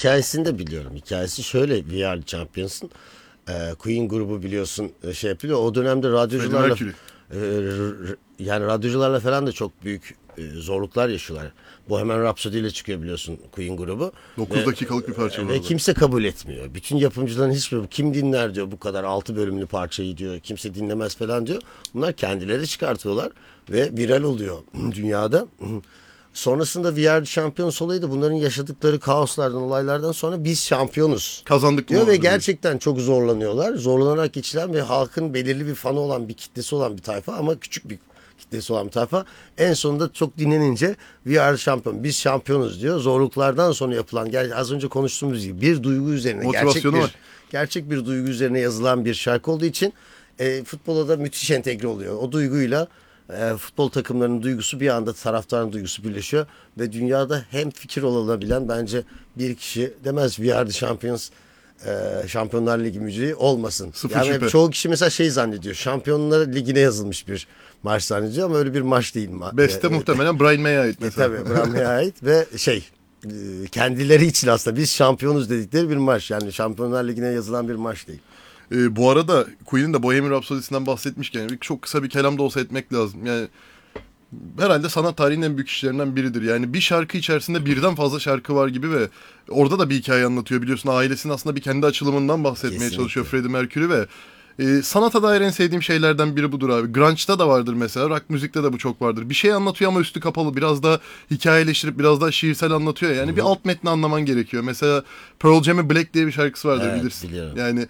hikayesini de biliyorum. Hikayesi şöyle: We Are The Champions'ın Queen grubu biliyorsun şey yapıyor. O dönemde radyocularla yani radyocularla falan da çok büyük zorluklar yaşıyorlar. Bohemian Rhapsody ile çıkıyor biliyorsun Queen grubu. 9 dakikalık bir parça var. Ve kimse kabul etmiyor. Bütün yapımcıların hiçbiri kim dinler diyor bu kadar 6 bölümlü parçayı diyor. Kimse dinlemez falan diyor. Bunlar kendileri çıkartıyorlar ve viral oluyor dünyada. Sonrasında We Are The Champions olayı da bunların yaşadıkları kaoslardan, olaylardan sonra biz şampiyonuz Kazandık diyor ve diyor. gerçekten çok zorlanıyorlar. Zorlanarak geçilen ve halkın belirli bir fanı olan, bir kitlesi olan bir tayfa ama küçük bir kitlesi olan bir tayfa. En sonunda çok dinlenince We Are The Champion, biz şampiyonuz diyor. Zorluklardan sonra yapılan, az önce konuştuğumuz gibi bir duygu üzerine, gerçek bir duygu üzerine yazılan bir şarkı olduğu için futbola da müthiş entegre oluyor. O duyguyla futbol takımlarının duygusu bir anda taraftarın duygusu birleşiyor ve dünyada hem fikir olabilen bence bir kişi demez We Are The Champions, Şampiyonlar Ligi müziği olmasın. Yani çoğu kişi mesela şey zannediyor, Şampiyonlar Ligi'ne yazılmış bir marş zannediyor ama öyle bir marş değil. Beste muhtemelen Brian May'e ait mesela. Tabii Brian May'e ait ve kendileri için aslında biz şampiyonuz dedikleri bir marş. Yani Şampiyonlar Ligi'ne yazılan bir marş değil. Bu arada Queen'in de Bohemian Rhapsody'sinden bahsetmişken çok kısa bir kelam da olsa etmek lazım. Yani herhalde sanat tarihinin en büyük işlerinden biridir. Yani bir şarkı içerisinde birden fazla şarkı var gibi ve orada da bir hikaye anlatıyor biliyorsun. Ailesinin aslında bir kendi açılımından bahsetmeye çalışıyor Freddie Mercury ve sanata dair en sevdiğim şeylerden biri budur abi. Grunge'da da vardır mesela, rock müzikte de bu çok vardır. Bir şey anlatıyor ama üstü kapalı, biraz da hikayeleştirip biraz da şiirsel anlatıyor. Yani bir alt metni anlaman gerekiyor. Mesela Pearl Jam'in Black diye bir şarkısı vardır, evet, bilirsin. Biliyorum. Yani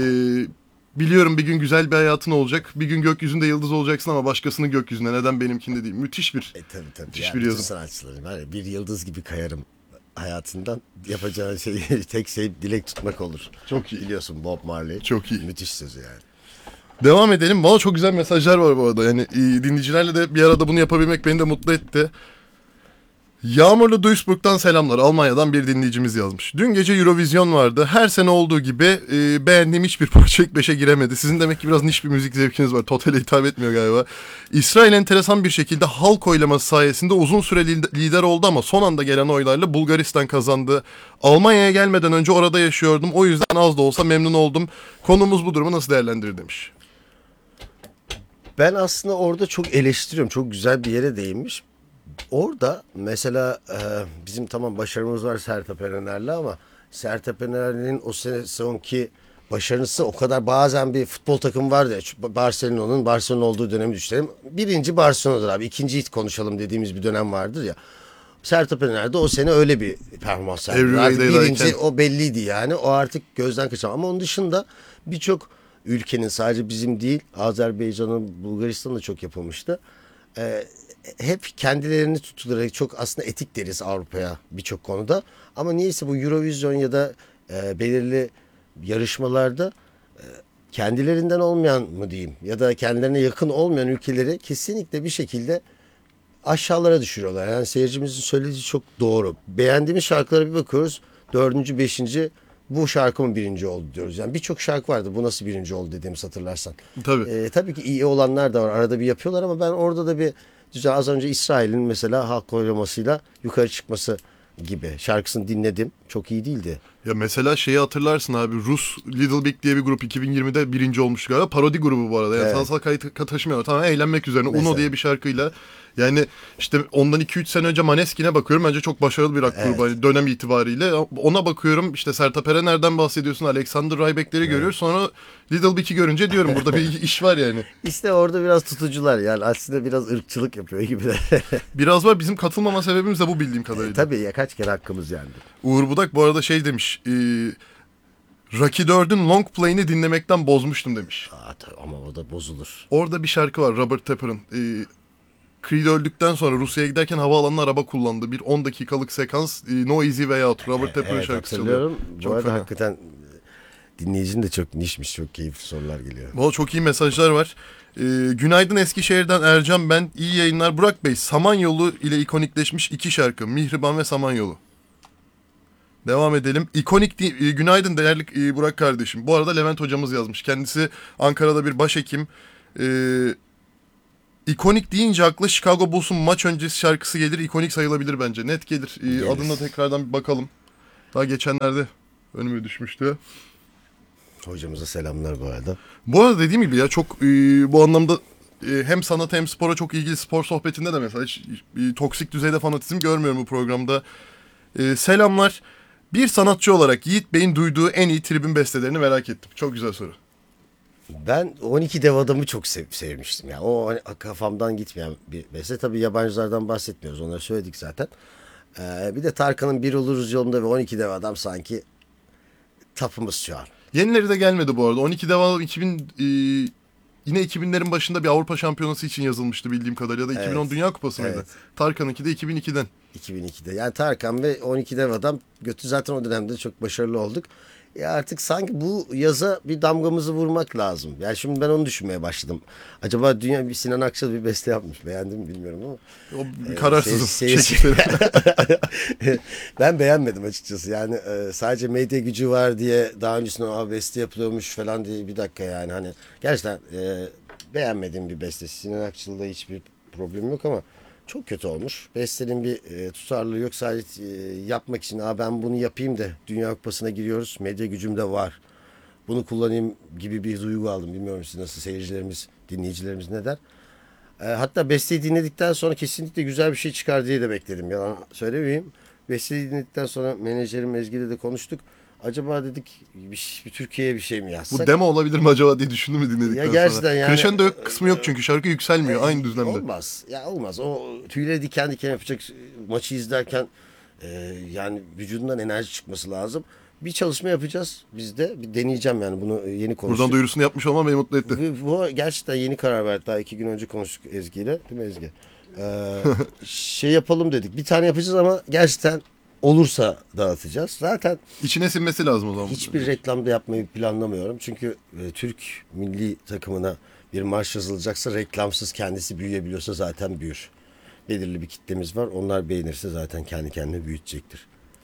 biliyorum bir gün güzel bir hayatın olacak. Bir gün gökyüzünde yıldız olacaksın ama başkasının gökyüzünde. Neden benimkinde değil? Müthiş bir tabii. müthiş Yani bir yazım. sanatçıların var ya, bir yıldız gibi kayarım hayatından, yapacağı şey tek şey dilek tutmak olur. Çok iyi. Biliyorsun Bob Marley. Çok iyi. Müthiş sözü yani. Devam edelim. Valla çok güzel mesajlar var bu arada. Yani dinleyicilerle de bir arada bunu yapabilmek beni de mutlu etti. Yağmurlu Duisburg'dan selamlar. Almanya'dan bir dinleyicimiz yazmış. Dün gece Eurovision vardı. Her sene olduğu gibi beğendiğim hiçbir parça ilk 5'e giremedi. Sizin demek ki biraz niş bir müzik zevkiniz var. Total'e hitap etmiyor galiba. İsrail enteresan bir şekilde halk oylaması sayesinde uzun süre lider oldu ama son anda gelen oylarla Bulgaristan kazandı. Almanya'ya gelmeden önce orada yaşıyordum. O yüzden az da olsa memnun oldum. Konumuz bu durumu nasıl değerlendirir demiş. Ben aslında orada çok eleştiriyorum. Çok güzel bir yere değinmiş. Orada mesela bizim tamam başarımız var Sertab Erener'le ama Sertab Erener'in o sene sonki başarısı o kadar, bazen bir futbol takımı vardı ya, Barcelona olduğu dönemi düşünelim. Birinci Barcelona'dır abi. İkinciyi konuşalım dediğimiz bir dönem vardır ya. Sertab Erener de o sene öyle bir performans sergiledi. Birinci o belliydi yani. O artık gözden kaçan. Ama onun dışında birçok ülkenin, sadece bizim değil, Azerbaycan'ın, Bulgaristan'da da çok yapılmıştı. Hep kendilerini tutularak, çok aslında etik deriz Avrupa'ya birçok konuda. Ama niyeyse bu Eurovision ya da belirli yarışmalarda kendilerinden olmayan mı diyeyim ya da kendilerine yakın olmayan ülkeleri kesinlikle bir şekilde aşağılara düşürüyorlar. Yani seyircimizin söylediği çok doğru. Beğendiğimiz şarkılara bir bakıyoruz. 4. 5. bu şarkı mı birinci oldu diyoruz. Yani birçok şarkı vardı. Bu nasıl birinci oldu dediğimizi hatırlarsan. Tabii ki iyi olanlar da var. Arada bir yapıyorlar ama ben orada da bir az önce İsrail'in mesela halk oylamasıyla yukarı çıkması gibi şarkısını dinledim. Çok iyi değildi. Ya mesela şeyi hatırlarsın abi, Rus Little Big diye bir grup 2020'de birinci olmuş galiba. Parodi grubu bu arada. Yani sanatsal kayıt taşımıyor. Tamamen eğlenmek üzerine. Mesela. Uno diye bir şarkıyla. Yani işte ondan 2-3 sene önce Maneskin'e bakıyorum. Bence çok başarılı bir rock grubu. Yani dönem itibariyle. Ona bakıyorum. İşte Sertab Erener'den bahsediyorsun. Alexander Rybak'leri görüyoruz. Sonra Little Big'i görünce diyorum burada bir iş var yani. İşte orada biraz tutucular. Yani aslında biraz ırkçılık yapıyor gibi. Biraz var. Bizim katılmama sebebimiz de bu bildiğim kadarıyla. Tabii ya, kaç kere hakkımız yendi. Uğur Budak bu arada şey demiş. Rocky 4'ün Long Play'ini dinlemekten bozmuştum demiş. Ama o da bozulur. Orada bir şarkı var Robert Tepper'ın. Creed öldükten sonra Rusya'ya giderken havaalanına araba kullandı. Bir 10 dakikalık sekans, No Easy Way Out. Robert Tepper'ın şarkısı hatırlıyorum. Bu arada hakikaten dinleyicinin de çok nişmiş. Çok keyifli sorular geliyor. Valla çok iyi mesajlar var. Günaydın Eskişehir'den Ercan ben. İyi yayınlar. Burak Bey, Samanyolu ile ikonikleşmiş 2 şarkı. Mihriban ve Samanyolu. Devam edelim. İkonik günaydın değerli Burak kardeşim. Bu arada Levent hocamız yazmış. Kendisi Ankara'da bir başhekim. İkonik deyince akla Chicago Bulls'un maç öncesi şarkısı gelir. İkonik sayılabilir bence. Net gelir. Adına tekrardan bir bakalım. Daha geçenlerde önüme düşmüştü. Hocamıza selamlar bu arada. Bu arada dediğim gibi ya çok bu anlamda hem sanata hem spora çok ilgili spor sohbetinde de mesela hiç toksik düzeyde fanatizm görmüyorum bu programda. Selamlar. Bir sanatçı olarak Yiğit Bey'in duyduğu en iyi tribün bestelerini merak ettim. Çok güzel soru. Ben 12 Dev Adam'ı çok sevmiştim. Yani o hani kafamdan gitmeyen bir beste. Tabii yabancılardan bahsetmiyoruz. Onları söyledik zaten. Bir de Tarkan'ın Bir Oluruz yolunda ve 12 Dev Adam sanki tapımız şu an. Yenileri de gelmedi bu arada. 12 devam 2000 yine 2000'lerin başında bir Avrupa Şampiyonası için yazılmıştı bildiğim kadarıyla. Ya da 2010 Evet. Dünya Kupası mıydı? Evet. Tarkan'ınki de 2002'den. 2002'de. Yani Tarkan ve 12 Dev Adam götü zaten o dönemde çok başarılı olduk. Ya artık sanki bu yaza bir damgamızı vurmak lazım. Yani şimdi ben onu düşünmeye başladım. Acaba dünya bir Sinan Akçıl bir beste yapmış. Beğendim mi bilmiyorum ama. O kararsızım. Seyirci- Ben beğenmedim açıkçası. Yani sadece medya gücü var diye daha öncesinde abi beste yapılıyormuş falan diye bir dakika yani hani gerçekten beğenmediğim bir beste. Sinan Akçıl'da hiçbir problem yok ama çok kötü olmuş. Bestenin bir tutarlılığı yok. Sadece yapmak için ben bunu yapayım da Dünya Kupası'na giriyoruz. Medya gücüm de var. Bunu kullanayım gibi bir duygu aldım. Bilmiyorum siz nasıl, seyircilerimiz, dinleyicilerimiz ne der. Hatta besteyi dinledikten sonra kesinlikle güzel bir şey çıkar diye de bekledim. Yalan söylemeyeyim. Besteyi dinledikten sonra menajerim Ezgi'yle de konuştuk. Acaba dedik bir Türkiye'ye bir şey mi Bu yazsak? demo olabilir mi acaba diye düşündüm mü Ya dinledikten gerçekten sonra. yani Crescendo yok, kısmı yok çünkü şarkı yükselmiyor aynı düzlemde. olmaz. Ya olmaz. O tüyleri diken diken yapacak maçı izlerken yani vücudundan enerji çıkması lazım. Bir çalışma yapacağız biz de. Bir deneyeceğim yani bunu yeni konuştuk. Buradan duyurusunu yapmış olmam beni mutlu etti. Bu gerçekten yeni karar verdik. Daha 2 gün önce konuştuk Ezgi'yle. Değil mi Ezgi? Şey yapalım dedik. Bir tane yapacağız ama gerçekten olursa dağıtacağız. Zaten İçine sinmesi lazım o zaman. hiçbir reklamda yapmayı planlamıyorum. Çünkü Türk milli takımına bir marş yazılacaksa reklamsız kendisi büyüyebiliyorsa zaten büyür. Belirli bir kitlemiz var. Onlar beğenirse zaten kendi kendine büyütecektir.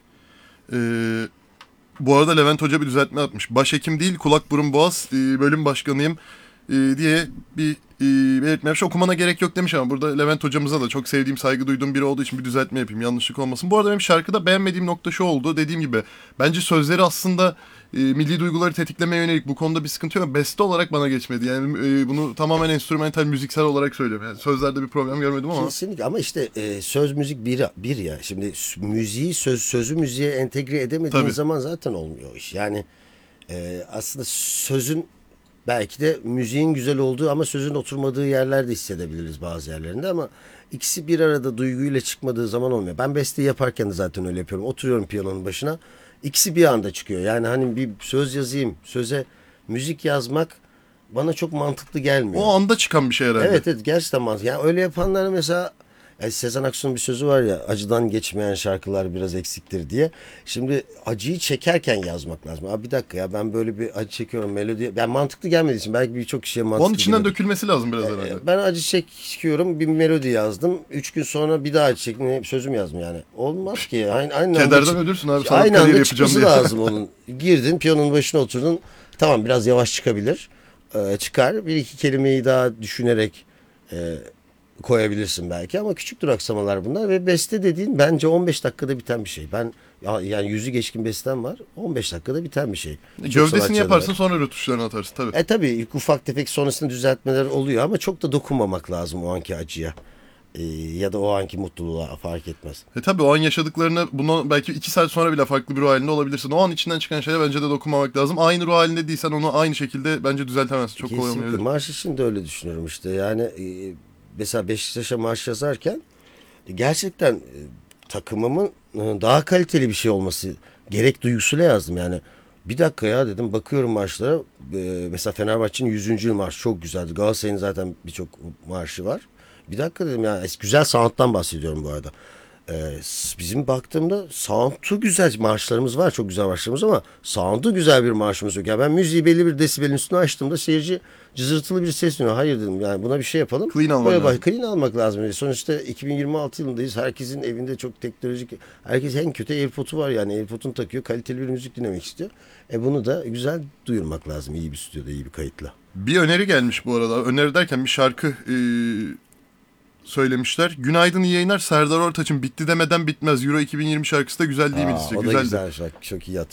Ee, Bu arada Levent Hoca bir düzeltme atmış. Başhekim değil kulak burun boğaz bölüm başkanıyım diye bir belirtme yapmış. Okumana gerek yok demiş ama burada Levent hocamıza da çok sevdiğim, saygı duyduğum biri olduğu için bir düzeltme yapayım. Yanlışlık olmasın. Bu arada benim şarkıda beğenmediğim nokta şu oldu. Dediğim gibi bence sözleri aslında milli duyguları tetiklemeye yönelik bu konuda bir sıkıntı yok. Beste olarak bana geçmedi. Yani bunu tamamen enstrümantal, müziksel olarak söylüyorum. Yani sözlerde bir problem görmedim ama. Kesinlikle ama işte söz müzik bir ya. Şimdi müziği sözü müziğe entegre edemediğin Tabii. zaman zaten olmuyor o iş. Yani aslında sözün belki de müziğin güzel olduğu ama sözün oturmadığı yerlerde hissedebiliriz bazı yerlerinde ama ikisi bir arada duyguyla çıkmadığı zaman olmuyor. Ben besteyi yaparken de zaten öyle yapıyorum. Oturuyorum piyanonun başına. İkisi bir anda çıkıyor. Yani hani bir söz yazayım, söze müzik yazmak bana çok mantıklı gelmiyor. O anda çıkan bir şey herhalde. Evet evet gerçekten mantıklı. Yani öyle yapanlar mesela Sezen Aksu'nun bir sözü var ya acıdan geçmeyen şarkılar biraz eksiktir diye. Şimdi acıyı çekerken yazmak lazım. Abi bir dakika ya ben böyle bir acı çekiyorum melodi. Ben mantıklı gelmediği için belki birçok kişiye mantıklı Onun içinden geliyor. dökülmesi lazım biraz herhalde. Ben acı çekiyorum bir melodi yazdım. 3 gün sonra bir daha acı çektim sözüm yazdım yani. Olmaz ki. Aynı anda Kederden ölürsün abi. Sanat aynı kariyeri anda yapacağım çıkması diye. lazım onun. Girdin piyanonun başına oturdun. Tamam biraz yavaş çıkabilir. Çıkar. Bir iki kelimeyi daha düşünerek koyabilirsin belki ama küçük duraksamalar bunlar ve beste dediğin bence 15 dakikada biten bir şey. Yani yüzü geçkin bestem var. 15 dakikada biten bir şey. Çok Gövdesini sanatçıda yaparsın var. sonra rötuşlarını atarsın tabii. Tabii ilk ufak tefek sonrasında düzeltmeler oluyor ama çok da dokunmamak lazım o anki acıya. Ya da o anki mutluluğa fark etmez. Tabii o an yaşadıklarını bunu belki 2 saat sonra bile farklı bir ruh halinde olabilirsin. O an içinden çıkan şeye bence de dokunmamak lazım. Aynı ruh halinde değilsen onu aynı şekilde bence düzeltemezsin. Çok kolay Kesinlikle. olmayabilir. Marş için de öyle düşünüyorum işte. Yani mesela Beşiktaş'a marş yazarken gerçekten takımımın daha kaliteli bir şey olması gerek duygusuyla yazdım. Yani bir dakika ya dedim bakıyorum marşlara. Mesela Fenerbahçe'nin 100. yıl marşı çok güzeldi. Galatasaray'ın zaten birçok marşı var. Bir dakika dedim ya güzel sanattan bahsediyorum bu arada. Bizim baktığımda sound'u güzel marşlarımız var. Çok güzel marşlarımız ama sound'u güzel bir marşımız yok. Yani ben müziği belli bir desibelin üstüne açtığımda seyirci cızırtılı bir ses duyuyor. Hayır dedim yani buna bir şey yapalım. Clean alman lazım. Clean almak lazım. Sonuçta 2026 yılındayız. Herkesin evinde çok teknolojik. Herkes en kötü AirPod'u var yani. AirPod'unu takıyor. Kaliteli bir müzik dinlemek istiyor. Bunu da güzel duyurmak lazım. İyi bir stüdyoda, iyi bir kayıtla. Bir öneri gelmiş bu arada. Öneri derken bir şarkı söylemişler. Günaydın, iyi yayınlar. Serdar Ortaç'ın bitti demeden bitmez. Euro 2020 şarkısı da güzel değil miydi? O da Güzeldi. güzel şarkı. Çok iyi